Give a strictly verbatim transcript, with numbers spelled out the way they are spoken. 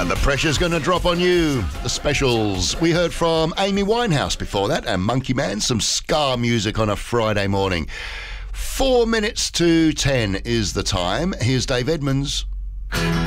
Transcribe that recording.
And the pressure's going to drop on you. The specials. We heard from Amy Winehouse before that and Monkey Man, some ska music on a Friday morning. Four minutes to ten is the time. Here's Dave Edmunds.